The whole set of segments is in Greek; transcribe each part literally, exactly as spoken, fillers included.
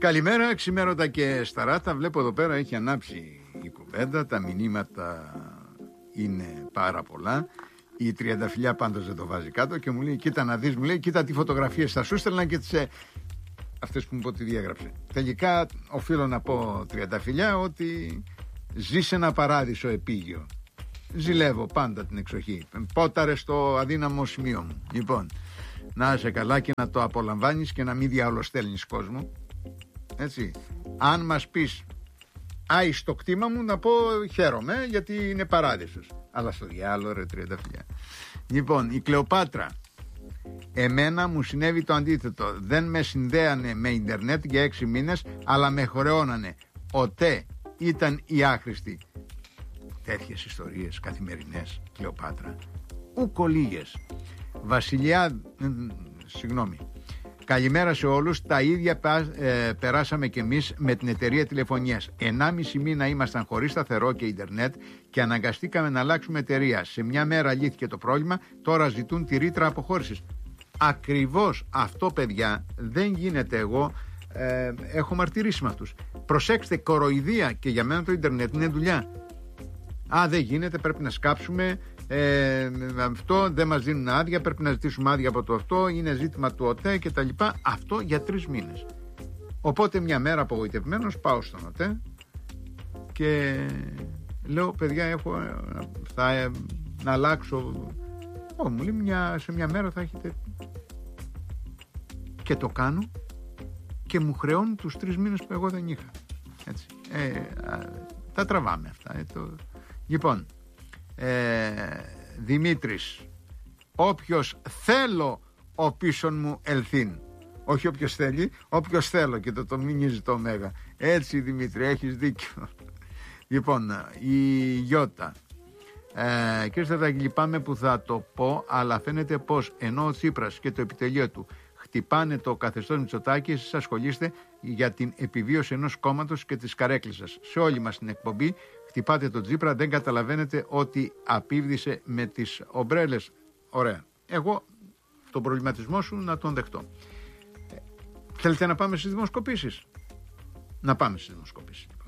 Καλημέρα, ξημέρωτα και σταράτα. Βλέπω εδώ πέρα έχει ανάψει η κουβέντα. Τα μηνύματα είναι πάρα πολλά. Η Τριανταφυλλιά πάντως δεν το βάζει κάτω και μου λέει: κοίτα να δεις, μου λέει, κοίτα τι φωτογραφίες θα σου στέλνα και τις. Αυτές που μου πω ότι διέγραψε. Τελικά οφείλω να πω, Τριανταφυλλιά, ότι ζει σε ένα παράδεισο επίγειο. Ζηλεύω πάντα την εξοχή. Πόταρε στο αδύναμο σημείο μου. Λοιπόν, να είσαι καλά και να το απολαμβάνεις και να μην διαολοστέλνεις κόσμο. Έτσι. Αν μας πεις άι στο κτήμα μου, να πω χαίρομαι γιατί είναι παράδεισος. Αλλά στο διάλογο, ρε Τριανταφυλλιά. Λοιπόν, η Κλεοπάτρα. Εμένα μου συνέβη το αντίθετο. Δεν με συνδέανε με ίντερνετ για έξι μήνες, αλλά με χρεώνανε. ΟΤΕ ήταν η άχρηστη. Τέτοιες ιστορίες καθημερινές, Κλεοπάτρα. Ουκολίγες. Βασιλιά, συγγνώμη. Καλημέρα σε όλους. Τα ίδια ε, περάσαμε κι εμείς με την εταιρεία τηλεφωνίας. Ενάμιση μήνα ήμασταν χωρίς σταθερό και ίντερνετ και αναγκαστήκαμε να αλλάξουμε εταιρεία. Σε μια μέρα λύθηκε το πρόβλημα. Τώρα ζητούν τη ρήτρα αποχώρησης. Ακριβώς αυτό, παιδιά, δεν γίνεται. Εγώ ε, έχω μαρτυρήσει με αυτούς. Προσέξτε, κοροϊδία, και για μένα το ίντερνετ είναι δουλειά. Α, δεν γίνεται, πρέπει να σκάψουμε. Ε, αυτό δεν μας δίνουν άδεια, πρέπει να ζητήσουμε άδεια από το αυτό, είναι ζήτημα του ΟΤΕ και τα λοιπά. Αυτό για τρεις μήνες. Οπότε μια μέρα απογοητευμένος πάω στον ΟΤΕ και λέω: παιδιά, έχω, θα ε, να αλλάξω. Ω, μου λέει, μια, σε μια μέρα θα έχετε. Και το κάνω και μου χρεώνουν τους τρεις μήνες που εγώ δεν είχα. Έτσι. Ε, α, τα τραβάμε αυτά. Ε, το... Λοιπόν, ε, Δημήτρης, όποιος θέλω ο πίσον μου ελθύν. Όχι όποιος θέλει, όποιος θέλω, και το το μηνύζει το ωμέγα. Έτσι, Δημήτρη, έχεις δίκιο. Λοιπόν, η Γιώτα. Ε, κύριε Στρατάκη, λυπάμαι που θα το πω, αλλά φαίνεται πως ενώ ο Τσίπρας και το επιτελείο του χτυπάνε το καθεστώς Μητσοτάκη, εσείς ασχολείστε για την επιβίωση ενός κόμματος και της καρέκλης σας. Σε όλη μας την εκπομπή χτυπάτε τον Τσίπρα, δεν καταλαβαίνετε ότι απίβδησε με τις ομπρέλες. Ωραία. Εγώ τον προβληματισμό σου να τον δεχτώ. Ε, θέλετε να πάμε στις δημοσκοπήσεις? Να πάμε στις δημοσκοπήσεις. Λοιπόν.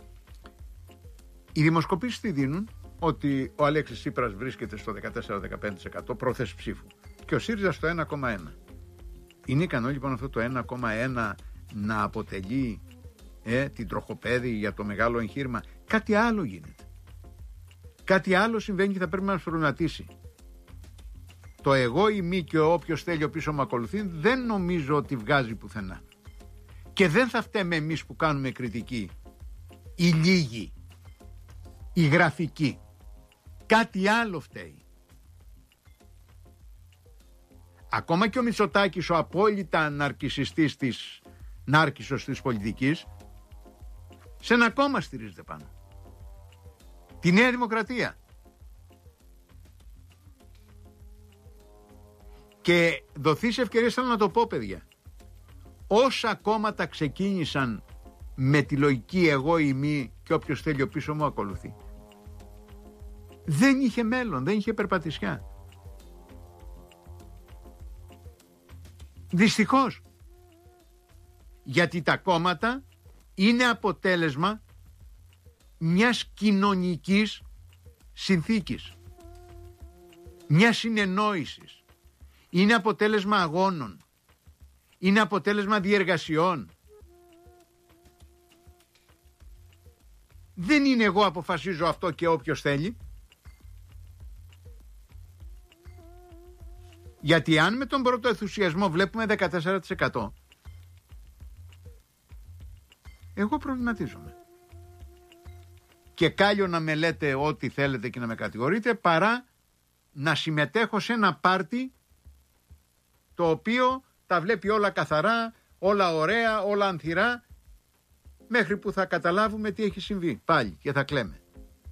Οι δημοσκοπήσεις τι δίνουν? Ότι ο Αλέξης Τσίπρας βρίσκεται στο δεκατέσσερα με δεκαπέντε τοις εκατό πρόθεση ψήφου και ο ΣΥΡΙΖΑ στο ένα κόμμα ένα. Είναι ικανό λοιπόν αυτό το ένα κόμμα ένα να αποτελεί ε, την τροχοπέδη για το μεγάλο εγχείρημα? Κάτι άλλο γίνεται. Κάτι άλλο συμβαίνει και θα πρέπει να μας προβληματίσει. Το εγώ ή μη και ο όποιος θέλει ο πίσω μου ακολουθεί δεν νομίζω ότι βγάζει πουθενά. Και δεν θα φταίμε εμείς που κάνουμε κριτική, οι λίγοι, οι γραφικοί. Κάτι άλλο φταίει. Ακόμα και ο Μητσοτάκης, ο απόλυτα ναρκισσιστής της νάρκισσος της πολιτικής, σε ένα κόμμα στηρίζεται πάνω. Τη Νέα Δημοκρατία. Και δοθείς ευκαιρίες, θέλω να το πω, παιδιά. Όσα κόμματα ξεκίνησαν με τη λογική εγώ ή μη και όποιος θέλει ο πίσω μου ακολουθεί, δεν είχε μέλλον, δεν είχε περπατησιά. Δυστυχώς. Γιατί τα κόμματα είναι αποτέλεσμα μιας κοινωνικής συνθήκης, μιας συνεννόησης. Είναι αποτέλεσμα αγώνων. Είναι αποτέλεσμα διεργασιών. Δεν είναι εγώ αποφασίζω αυτό και όποιος θέλει. Γιατί αν με τον πρώτο ενθουσιασμό βλέπουμε δεκατέσσερα τοις εκατό, εγώ προβληματίζομαι. Και κάλλιο να με λέτε ό,τι θέλετε και να με κατηγορείτε, παρά να συμμετέχω σε ένα πάρτι το οποίο τα βλέπει όλα καθαρά, όλα ωραία, όλα ανθυρά, μέχρι που θα καταλάβουμε τι έχει συμβεί πάλι και θα κλαίμε.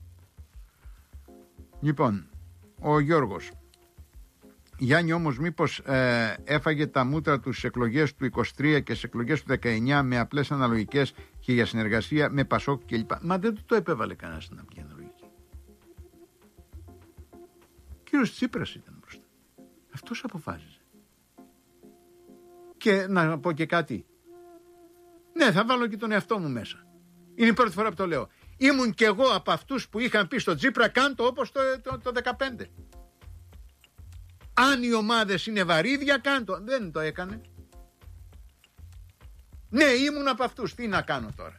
Λοιπόν, ο Γιώργος. Γιάννη, όμως μήπως ε, έφαγε τα μούτρα του στις εκλογές του είκοσι τρία και στις εκλογές του δεκαεννιά με απλές αναλογικές και για συνεργασία με Πασόκ κλπ. Μα δεν του το επέβαλε κανένας στην απλή αναλογική. Ο κύριος Τσίπρας ήταν μπροστά. Αυτός αποφάσιζε. Και να πω και κάτι. Ναι, θα βάλω και τον εαυτό μου μέσα. Είναι η πρώτη φορά που το λέω. Ήμουν κι εγώ από αυτούς που είχαν πει στο Τσίπρα κάντο όπως το, το, το δεκαπέντε. Αν οι ομάδες είναι βαρύδια, κάντο. Δεν το έκανε. Ναι, ήμουν από αυτούς. Τι να κάνω τώρα.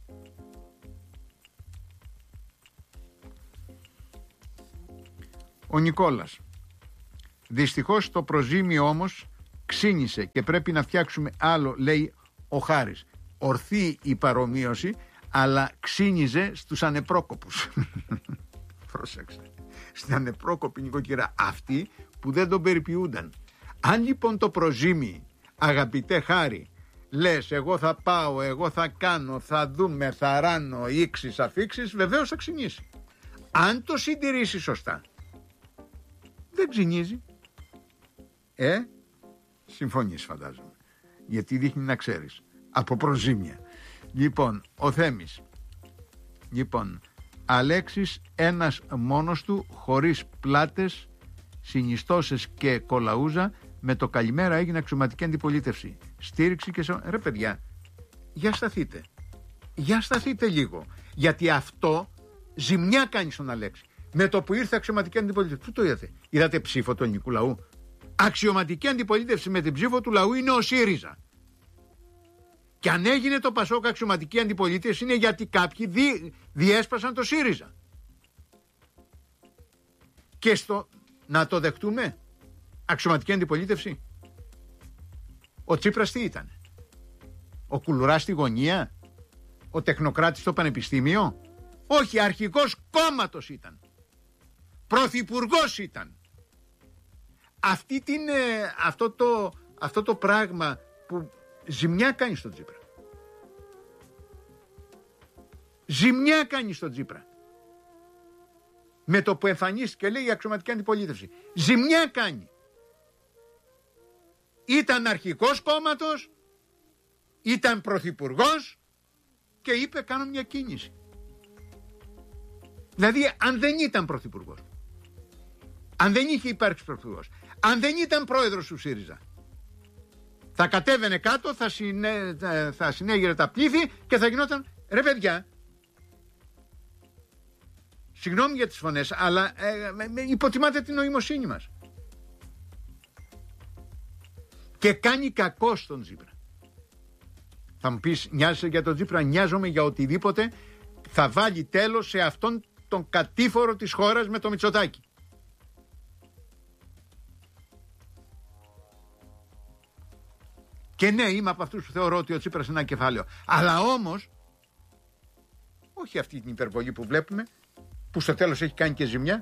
Ο Νικόλας. Δυστυχώς το προζύμιο όμως ξύνησε και πρέπει να φτιάξουμε άλλο, λέει ο Χάρης. Ορθή η παρομοίωση, αλλά ξύνιζε στους ανεπρόκοπους. Πρόσεξε. Στην ανεπρόκοπη νοικοκυρά, αυτοί που δεν τον περιποιούνταν. Αν λοιπόν το προζύμι, αγαπητέ Χάρη, λες εγώ θα πάω, εγώ θα κάνω, θα δούμε, θα ράνω, ήξεις, αφήξεις, βεβαίως θα ξυνήσει. Αν το συντηρήσει σωστά, δεν ξυνίζει. Ε, συμφωνείς φαντάζομαι. Γιατί δείχνει να ξέρεις. Από προζύμια. Λοιπόν, ο Θέμης. Λοιπόν, Αλέξης ένας μόνος του, χωρίς πλάτες, συνιστώσεις και κολαούζα, με το καλημέρα έγινε αξιωματική αντιπολίτευση. Στήριξη και σε... Ρε παιδιά, για σταθείτε. Για σταθείτε λίγο. Γιατί αυτό ζημιά κάνει στον Αλέξη. Με το που ήρθε αξιωματική αντιπολίτευση. Πού το είδατε? Είδατε ψήφο του ελληνικού λαού? Αξιωματική αντιπολίτευση με την ψήφο του λαού είναι ο ΣΥΡΙΖΑ. Και αν έγινε το ΠΑΣΟΚ αξιωματική αντιπολίτευση είναι γιατί κάποιοι δι, διέσπασαν το ΣΥΡΙΖΑ. Και στο να το δεχτούμε αξιωματική αντιπολίτευση. Ο Τσίπρας τι ήταν? Ο Κουλουράς στη γωνία? Ο τεχνοκράτης στο πανεπιστήμιο? Όχι, αρχηγός κόμματος ήταν. Πρωθυπουργός ήταν. Αυτή την, αυτό, το, αυτό το πράγμα που ζημιά κάνει στον Τσίπρα. Ζημιά κάνει στον Τσίπρα. Με το που εμφανίστηκε, λέει, η αξιωματική αντιπολίτευση. Ζημιά κάνει. Ήταν αρχηγός κόμματος, ήταν πρωθυπουργός και είπε κάνω μια κίνηση. Δηλαδή αν δεν ήταν πρωθυπουργός, αν δεν είχε υπάρξει πρωθυπουργός, αν δεν ήταν πρόεδρος του ΣΥΡΙΖΑ, θα κατέβαινε κάτω, θα, συνέ, θα συνέγειρε τα πλήθη και θα γινόταν, ρε παιδιά, συγγνώμη για τις φωνές, αλλά ε, ε, υποτιμάτε την νοημοσύνη μας. Και κάνει κακό στον Τσίπρα. Θα μου πεις, νοιάζεσαι για τον Τσίπρα? Νοιάζομαι για οτιδήποτε θα βάλει τέλος σε αυτόν τον κατήφορο της χώρας με το Μητσοτάκη. Και ναι, είμαι από αυτούς που θεωρώ ότι ο Τσίπρας είναι ένα κεφάλαιο. Αλλά όμως, όχι αυτή την υπερβολή που βλέπουμε, που στο τέλος έχει κάνει και ζημιά.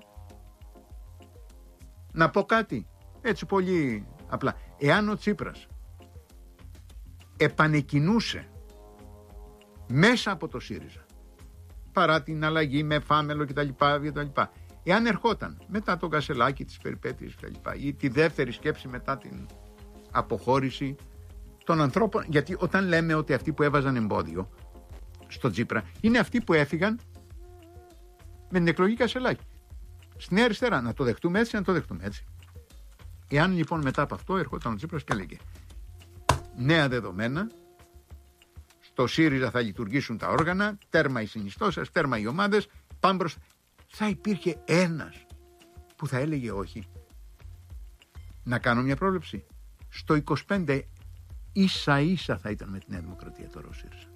Να πω κάτι, έτσι πολύ απλά. Εάν ο Τσίπρας επανεκκινούσε μέσα από το ΣΥΡΙΖΑ, παρά την αλλαγή με Φάμελο κτλ, κτλ, εάν ερχόταν μετά τον Κασελάκη, τις περιπέτειες κτλ, ή τη δεύτερη σκέψη μετά την αποχώρηση των ανθρώπων, γιατί όταν λέμε ότι αυτοί που έβαζαν εμπόδιο στο Τσίπρα είναι αυτοί που έφυγαν με την εκλογή Κασελάκη στη Νέα Αριστερά. Να το δεχτούμε έτσι, να το δεχτούμε έτσι. Εάν λοιπόν μετά από αυτό ερχόταν ο Τσίπρας και έλεγε νέα δεδομένα, στο ΣΥΡΙΖΑ θα λειτουργήσουν τα όργανα, τέρμα οι συνιστώσεις, τέρμα οι ομάδες, πάμε μπροστά, θα υπήρχε ένας που θα έλεγε όχι? Να κάνω μια πρόβλεψη. Στο είκοσι πέντε ίσα ίσα θα ήταν με τη Νέα Δημοκρατία τώρα ο ΣΥΡΙΖΑ.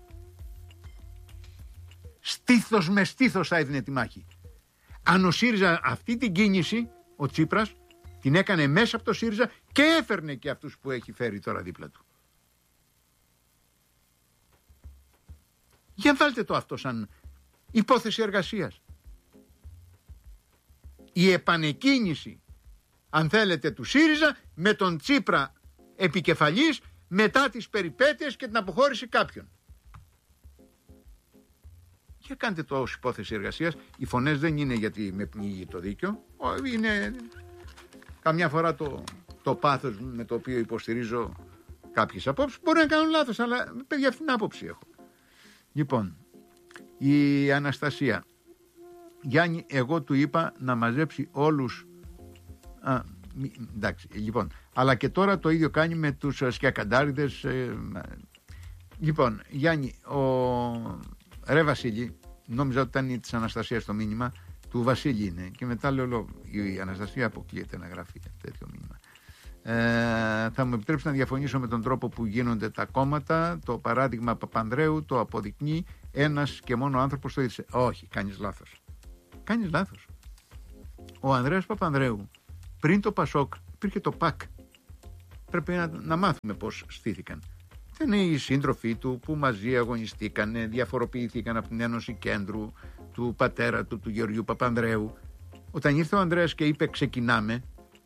Στήθος με στήθος θα έδινε τη μάχη. Αν ο ΣΥΡΙΖΑ αυτή την κίνηση, ο Τσίπρας, την έκανε μέσα από το ΣΥΡΙΖΑ και έφερνε και αυτούς που έχει φέρει τώρα δίπλα του. Για βάλτε το αυτό σαν υπόθεση εργασίας. Η επανεκκίνηση, αν θέλετε, του ΣΥΡΙΖΑ με τον Τσίπρα επικεφαλής μετά τις περιπέτειες και την αποχώρηση κάποιων. Και κάντε το ως υπόθεση εργασίας. Οι φωνές δεν είναι γιατί με πνίγει το δίκιο. Είναι καμιά φορά το, το πάθος με το οποίο υποστηρίζω κάποιες απόψεις. Μπορεί να κάνω λάθος, αλλά παιδιά αυτήν την άποψη έχω. Λοιπόν, η Αναστασία. Γιάννη, εγώ του είπα να μαζέψει όλους. Α, εντάξει, λοιπόν. Αλλά και τώρα το ίδιο κάνει με τους σκιακαντάριδες. Ε, Λοιπόν, Γιάννη, ο Ρε Βασίλη, νόμιζα ότι ήταν της Αναστασίας το μήνυμα, του Βασίλη είναι. Και μετά λέω, η Αναστασία αποκλείεται να γράφει τέτοιο μήνυμα. Ε, θα μου επιτρέψει να διαφωνήσω με τον τρόπο που γίνονται τα κόμματα. Το παράδειγμα Παπανδρέου το αποδεικνύει, ένας και μόνο άνθρωπος το είδησε. Όχι, κάνεις λάθος. Κάνεις λάθος. Ο Ανδρέας Παπανδρέου, πριν το Πασόκ, υπήρχε το ΠΑΚ. Πρέπει να, να μάθουμε πώς στήθηκαν. Ήταν οι σύντροφοί του που μαζί αγωνιστήκανε, διαφοροποιήθηκαν από την Ένωση Κέντρου, του πατέρα του, του Γεωργίου Παπανδρέου. Όταν ήρθε ο Ανδρέας και είπε ξεκινάμε,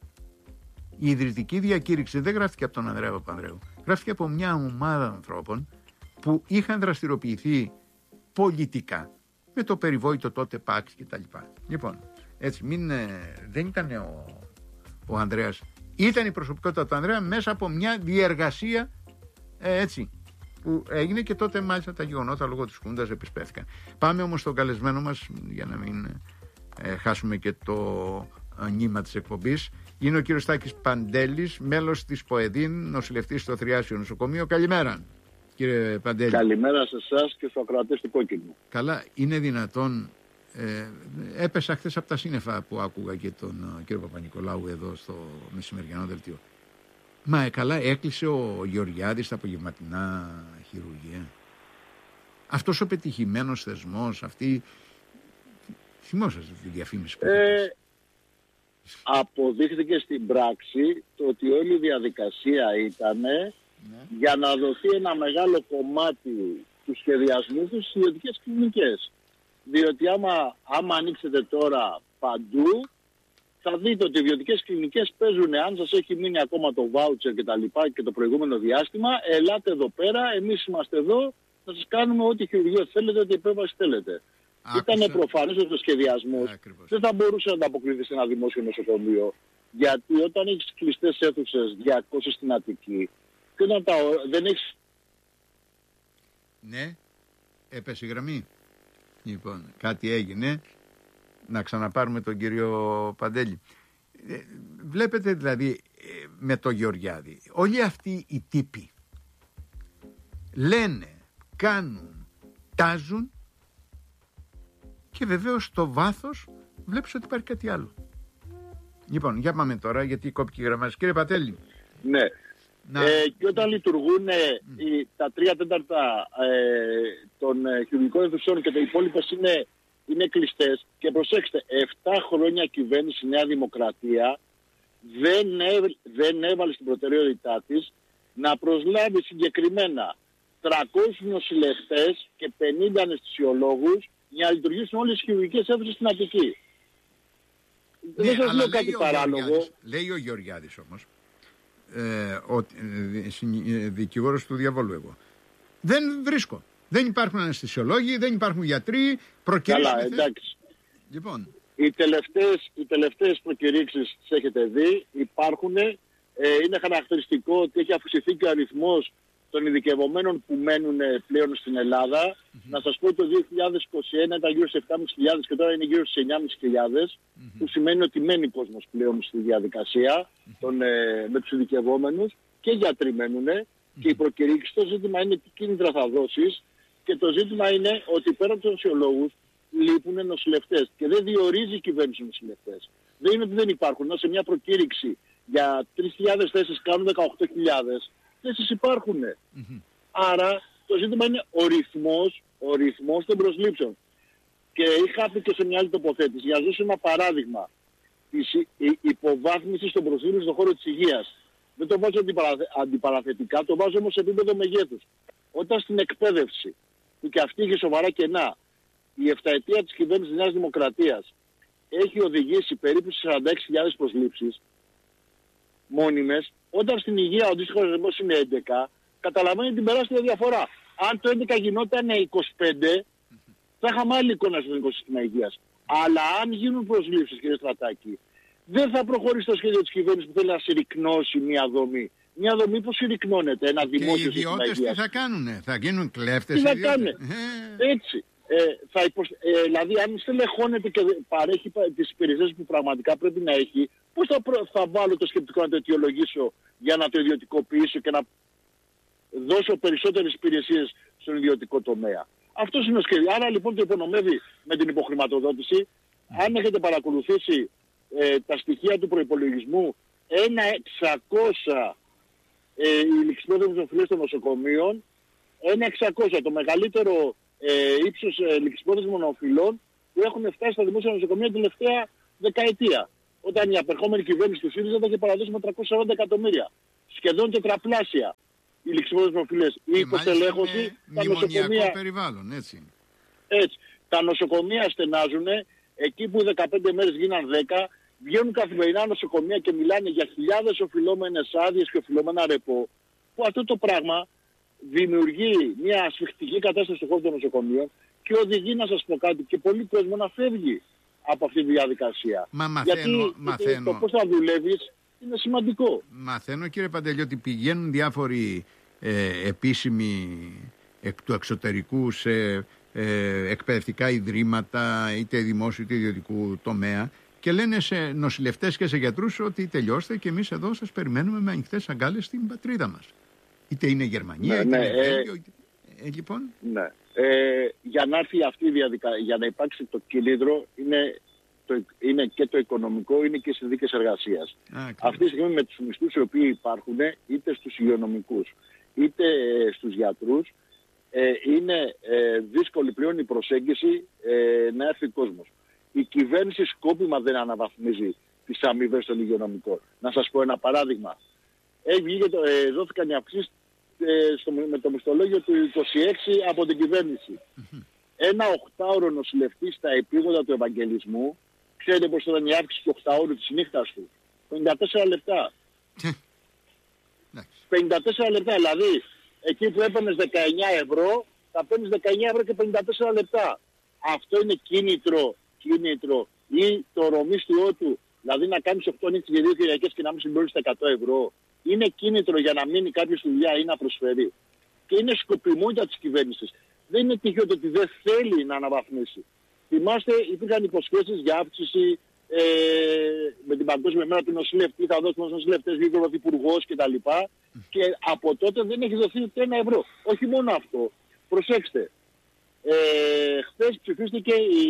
η ιδρυτική διακήρυξη δεν γράφτηκε από τον Ανδρέα Παπανδρέου. Γράφτηκε από μια ομάδα ανθρώπων που είχαν δραστηριοποιηθεί πολιτικά με το περιβόητο τότε ΠΑΚ κτλ. Λοιπόν, έτσι μην, δεν ήταν ο, ο Ανδρέας, ήταν η προσωπικότητα του Ανδρέα μέσα από μια διεργασία ε, έτσι που έγινε, και τότε μάλιστα τα γεγονότα λόγω της Χούντας επισπεύθηκαν. Πάμε όμως στον καλεσμένο μας για να μην ε, χάσουμε και το νήμα της εκπομπής. Είναι ο κύριος Τάκης Παντέλης, μέλος της ΠΟΕΔΗΝ, νοσηλευτής στο Θριάσιο Νοσοκομείο. Καλημέρα, κύριε Παντέλη. Καλημέρα σε εσάς και στους ακροατές του Κόκκινου. Καλά, είναι δυνατόν? Ε, έπεσα χθες από τα σύννεφα που άκουγα και τον uh, κύριο Παπα-Νικολάου εδώ στο μεσημεριανό δελτίο. Μα ε, καλά, έκλεισε ο Γεωργιάδης τα απογευματινά χειρουργία. Αυτός ο πετυχημένος θεσμός, αυτή. Θυμόσαστε τη διαφήμιση που ε, αποδείχθηκε στην πράξη το ότι όλη η διαδικασία ήταν ναι. για να δοθεί ένα μεγάλο κομμάτι του σχεδιασμού του στις ιδιωτικές κλινικές. Διότι άμα, άμα ανοίξετε τώρα παντού, θα δείτε ότι οι ιδιωτικές κλινικές παίζουν, αν σας έχει μείνει ακόμα το βάουτσερ και τα λοιπά και το προηγούμενο διάστημα, ελάτε εδώ πέρα, εμείς είμαστε εδώ, θα σας κάνουμε ό,τι χειρουργείο θέλετε, ό,τι επέμβαση θέλετε. Ήταν προφανές ότι ο σχεδιασμός δεν θα μπορούσε να ανταποκριθεί σε ένα δημόσιο νοσοκομείο, γιατί όταν έχεις κλειστές αίθουσες διακόσιες στην Αττική και όταν τα, δεν έχεις... Ναι, έπεσε η γραμμή. Λοιπόν, κάτι έγινε. Να ξαναπάρουμε τον κύριο Παντέλη. Ε, βλέπετε δηλαδή ε, με το Γεωργιάδη, όλοι αυτοί οι τύποι λένε, κάνουν, τάζουν και βεβαίως στο βάθος βλέπεις ότι υπάρχει κάτι άλλο. Λοιπόν, για πάμε τώρα, γιατί κόπηκε η γραμμάση. Κύριε Παντέλη. Ναι. Να... Ε, και όταν λειτουργούν ε, mm. οι, τα τρία τέταρτα ε, των ε, χειρουργικών αιθουσών και τα υπόλοιπες είναι, είναι κλειστές, και προσέξτε, επτά χρόνια κυβέρνηση Νέα Δημοκρατία δεν, έβ, δεν έβαλε στην προτεραιότητά της να προσλάβει συγκεκριμένα τριακόσιους νοσηλευτές και πενήντα αναισθησιολόγους για να λειτουργήσουν όλες τις χειρουργικές αίθουσες στην Αττική. Ναι, δεν σας λέω κάτι παράλογο. Λέει ο Γεωργιάδης όμως, Ε, ο ε, δικηγόρος του διαβόλου εγώ. Δεν βρίσκω. Δεν υπάρχουν αναισθησιολόγοι, δεν υπάρχουν γιατροί. Καλά, εντάξει. Λοιπόν. Οι τελευταίες, οι τελευταίες προκηρύξεις τις έχετε δει, υπάρχουν. Ε, είναι χαρακτηριστικό ότι έχει αυξηθεί και ο αριθμός των ειδικευομένων που μένουν πλέον στην Ελλάδα. Mm-hmm. Να σας πω ότι το δύο χιλιάδες είκοσι ένα ήταν γύρω στις επτά χιλιάδες πεντακόσιες και τώρα είναι γύρω στις εννιά χιλιάδες πεντακόσιες, mm-hmm. που σημαίνει ότι μένει κόσμος πλέον στη διαδικασία mm-hmm. των, ε, με τους ειδικευόμενους, και γιατροί μένουν mm-hmm. και οι προκηρύξεις. Το ζήτημα είναι τι κίνητρα θα δώσεις, και το ζήτημα είναι ότι πέρα από τους νοσηλευτές λείπουν νοσηλευτές και δεν διορίζει η κυβέρνηση νοσηλευτές. Δεν είναι ότι δεν υπάρχουν. Ενώ σε μια προκήρυξη για τρεις χιλιάδες θέσεις κάνουν δεκαοκτώ χιλιάδες. Θέσεις υπάρχουν. Mm-hmm. Άρα το ζήτημα είναι ο ρυθμός, ο ρυθμός των προσλήψεων. Και είχα πει και σε μια άλλη τοποθέτηση, για να δώσω ένα παράδειγμα της υποβάθμισης των προσλήψεων στον χώρο της υγείας. Δεν το βάζω αντιπαραθε... αντιπαραθετικά, το βάζω όμως σε επίπεδο μεγέθους. Όταν στην εκπαίδευση, που και αυτή είχε σοβαρά κενά, η εφταετία της κυβέρνησης της Νέας Δημοκρατίας έχει οδηγήσει περίπου στις σαράντα έξι χιλιάδες προσλήψεις μόνιμες, όταν στην υγεία ο αντίστοιχος αριθμός είναι έντεκα, καταλαβαίνει την τεράστια διαφορά. Αν το έντεκα γινόταν είκοσι πέντε, θα είχαμε άλλη εικόνα στο ελληνικό σύστημα υγείας. Αλλά αν γίνουν προσλήψεις, κύριε Στρατάκη, δεν θα προχωρήσει το σχέδιο της κυβέρνησης που θέλει να συρρυκνώσει μια δομή. Μια δομή που συρρυκνώνεται, ένα δημόσιο σύστημα υγείας. Και οι ιδιώτες τι θα κάνουνε, θα γίνουν κλέφτες. Τι θα κάνουνε, έτσι. Ε, θα υποσ... ε, δηλαδή αν στελεχώνεται και παρέχει τις υπηρεσίες που πραγματικά πρέπει να έχει, πώς θα, προ... θα βάλω το σκεπτικό να το αιτιολογήσω για να το ιδιωτικοποιήσω και να... δώσω περισσότερες υπηρεσίες στον ιδιωτικό τομέα. Αυτός είναι ο σχέδιο. Άρα λοιπόν το υπονομεύει με την υποχρηματοδότηση. Αν έχετε παρακολουθήσει ε, τα στοιχεία του προϋπολογισμού, ένα εξακόσια ε, οι ληξιπόδες οφειλές των νοσοκομείων, ένα εξακόσια το μεγαλύτερο ε, ύψος ε, ληξιπόδες μονοφυλών που έχουν φτάσει στα δημόσια νοσοκομεία την τελευταία δεκαετία. Όταν η απερχόμενη κυβέρνηση του ΣΥΡΙΖΑ τα είχε παραδώσει με τριακόσια σαράντα εκατομμύρια. Σχεδόν τετραπλάσια οι ληξιπόδες μονοφυλές. Η υποστελέχωση, τα νοσοκομεία. Περιβάλλον, έτσι. έτσι. Τα νοσοκομεία στενάζουν. Εκεί που δεκαπέντε μέρες γίναν δέκα, βγαίνουν καθημερινά νοσοκομεία και μιλάνε για χιλιάδες οφειλόμενες άδειες και οφειλόμενα ρεπό, που αυτό το πράγμα δημιουργεί μια ασφιχτική κατάσταση στον χώρο των νοσοκομείων και οδηγεί, να σας πω κάτι, και πολύ κόσμο να φεύγει από αυτή τη διαδικασία. Μα μαθαίνω, γιατί, μαθαίνω. γιατί το πώς θα δουλεύεις είναι σημαντικό. Μαθαίνω, κύριε Παντελή, ότι πηγαίνουν διάφοροι ε, επίσημοι εκ του εξωτερικού σε ε, εκπαιδευτικά ιδρύματα, είτε δημόσιου είτε ιδιωτικού τομέα, και λένε σε νοσηλευτές και σε γιατρούς ότι τελειώστε και εμείς εδώ σας περιμένουμε με ανοιχτές αγκάλες στην πατρίδα μας. Είτε είναι Γερμανία, ναι, είτε ναι, είναι ε, Βέλγιο. Είτε... Ε, λοιπόν. Ναι. Ε, για να έρθει αυτή η διαδικασία, για να υπάρξει το κίνητρο, είναι, το, είναι και το οικονομικό, είναι και οι συνθήκες εργασίας. Α, αυτή τη στιγμή με τους μισθούς οι οποίοι υπάρχουν, είτε στους υγειονομικούς, είτε ε, στους γιατρούς, ε, είναι ε, δύσκολη πλέον η προσέγγιση ε, να έρθει ο κόσμος. Η κυβέρνηση σκόπιμα δεν αναβαθμίζει τις αμοιβές των υγειονομικών. Να σας πω ένα παράδειγμα. Ε, ε, δόθηκαν οι αυξήσεις ε, στο, με το μισθολόγιο του είκοσι έξι από την κυβέρνηση. Mm-hmm. Ένα οχτάωρο νοσηλευτή στα επίγοντα του Ευαγγελισμού, ξέρετε πως ήταν η αύξηση του οχτάωρου της νύχτας του. πενήντα τέσσερα λεπτά. πενήντα τέσσερα λεπτά, δηλαδή εκεί που έπαιρνες δεκαεννιά ευρώ, θα παίρνεις δεκαεννιά ευρώ και πενήντα τέσσερα λεπτά. Αυτό είναι κίνητρο, κίνητρο ή το ρομίστιό του, δηλαδή να κάνεις οκτώ νύχτες και δύο Κυριακές και να μην συμπληρώσεις τα εκατό ευρώ. Είναι κίνητρο για να μείνει κάποιος στη δουλειά ή να προσφέρει. Και είναι σκοπιμότητα της κυβέρνησης. Δεν είναι τυχαίο ότι δεν θέλει να αναβαθμίσει. Θυμάστε, υπήρχαν υποσχέσεις για αύξηση ε, με την Παγκόσμια Μέρα του νοσηλευτή, θα δώσουμε στους νοσηλευτές λίγο ο πρωθυπουργός κτλ. Και από τότε δεν έχει δοθεί ούτε ένα ευρώ. Όχι μόνο αυτό. Προσέξτε. Ε, χθες ψηφίστηκε η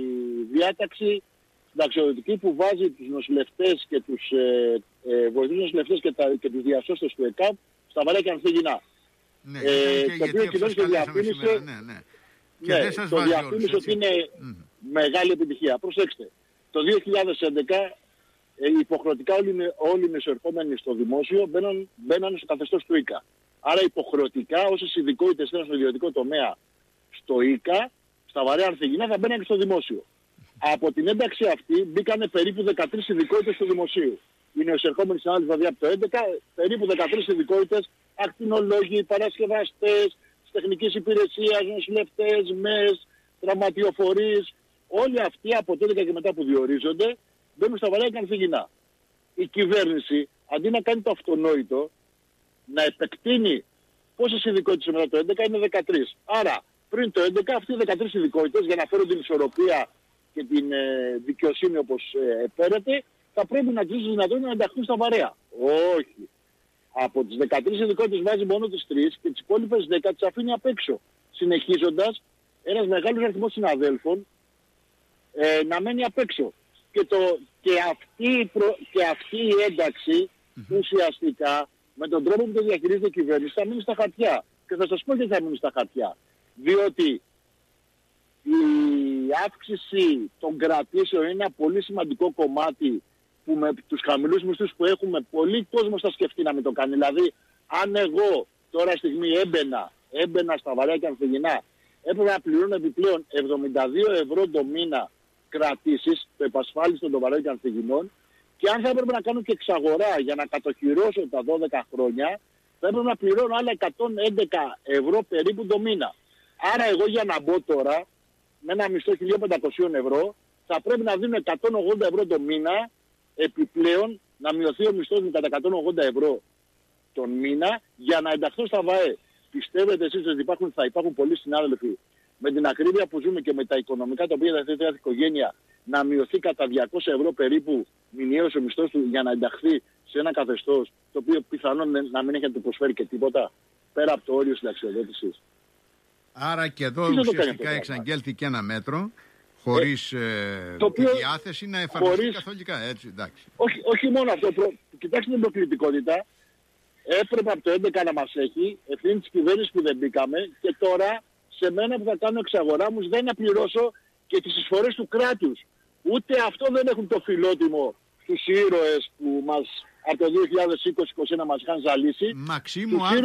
διάταξη συνταξιοδοτική που βάζει τους νοσηλευτές και τους ε, ε, βοηθούς νοσηλευτές και, τα, και τους διασώστες του ΕΚΑΒ στα βαριά και ανθιγεινά. Ναι, ε, και το οποίο η κυβέρνηση διαφήμισε, ναι, ναι. Και ναι, δεν το διαφήμισε ότι είναι mm. μεγάλη επιτυχία. Προσέξτε, το δύο χιλιάδες έντεκα ε, υποχρεωτικά όλοι, όλοι οι μεσοερχόμενοι στο δημόσιο μπαίναν, μπαίναν στο καθεστώς του ΙΚΑ. Άρα υποχρεωτικά όσες ειδικότητες ήταν στο ιδιωτικό τομέα στο ΙΚΑ, στα βαριά ανθιγεινά θα μπαίναν και στο δημόσιο. Από την ένταξη αυτή μπήκανε περίπου δεκατρείς ειδικότητες του δημοσίου. Οι νεοεισερχόμενοι συνάδελφοι δηλαδή από το έντεκα, περίπου δεκατρείς ειδικότητες, ακτινολόγοι, παρασκευαστές, τεχνικής υπηρεσίας, νοσηλευτές, ΜΕΣ, τραυματιοφορείς. Όλοι αυτοί από το έντεκα και μετά που διορίζονται μπαίνουν στα βαριά και ανθιγεινά. Η κυβέρνηση αντί να κάνει το αυτονόητο, να επεκτείνει πόσες ειδικότητες μετά το έντεκα είναι δεκατρείς. Άρα πριν το έντεκα αυτοί οι δεκατρείς ειδικότητες για να φέρουν την ισορροπία και την ε, δικαιοσύνη όπως ε, επέρεται, θα πρέπει να κλείσουν δυνατότητα να ενταχθούν στα βαρέα. Όχι. Από τις δεκατρείς ειδικότητες βάζει μόνο τις τρεις και τις υπόλοιπες δέκα τις αφήνει απ' έξω. Συνεχίζοντας ένας μεγάλος αριθμός συναδέλφων ε, να μένει απ' έξω. Και, το, και, αυτή, προ, και αυτή η ένταξη mm-hmm. ουσιαστικά με τον τρόπο που το διαχειρίζεται η κυβέρνηση θα μείνει στα χαρτιά. Και θα σας πω γιατί θα μείνει στα χαρτιά. Διότι η αύξηση των κρατήσεων είναι ένα πολύ σημαντικό κομμάτι που με τους χαμηλούς μισθούς που έχουμε πολύ κόσμο θα σκεφτεί να μην το κάνει. Δηλαδή αν εγώ τώρα στιγμή έμπαινα, έμπαινα στα βαριά και ανθιγεινά, έπρεπε να πληρώνω επιπλέον εβδομήντα δύο ευρώ το μήνα κρατήσεις, το επασφάλιστο των βαρέων και ανθιγεινών, και αν θα έπρεπε να κάνω και εξαγορά για να κατοχυρώσω τα δώδεκα χρόνια, θα έπρεπε να πληρώνω άλλα εκατόν έντεκα ευρώ περίπου το μήνα. Άρα εγώ για να μπω τώρα με ένα μισθό χίλια πεντακόσια ευρώ θα πρέπει να δίνω εκατόν ογδόντα ευρώ το μήνα επιπλέον, να μειωθεί ο μισθός μου κατά εκατόν ογδόντα ευρώ τον μήνα για να ενταχθώ στα ΒΑΕ. Πιστεύετε εσείς ότι υπάρχουν, θα υπάρχουν πολλοί συνάδελφοι με την ακρίβεια που ζούμε και με τα οικονομικά τα οποία θα θέτει η οικογένεια να μειωθεί κατά διακόσια ευρώ περίπου μηνιαίος ο μισθός του για να ενταχθεί σε ένα καθεστώς το οποίο πιθανόν να μην έχει να του προσφέρει και τίποτα? πέρα από το όριο συνταξιοδότησης. Άρα και εδώ ουσιαστικά εξαγγέλθηκε ένα μέτρο χωρίς ε, το οποίο, τη διάθεση να εφαρμοστεί χωρίς, καθολικά, έτσι, εντάξει. Όχι, όχι μόνο αυτό, προ, κοιτάξτε την προκλητικότητα, έπρεπε από το έντεκα να μας έχει, ευθύνη της κυβέρνησης που δεν μπήκαμε και τώρα σε μένα που θα κάνω εξαγορά μου δεν να πληρώσω και τις εισφορές του κράτους. Ούτε αυτό δεν έχουν το φιλότιμο στους ήρωες που μας από το δύο χιλιάδες είκοσι είκοσι ένα μας είχαν ζαλίσει. Μαξίμου,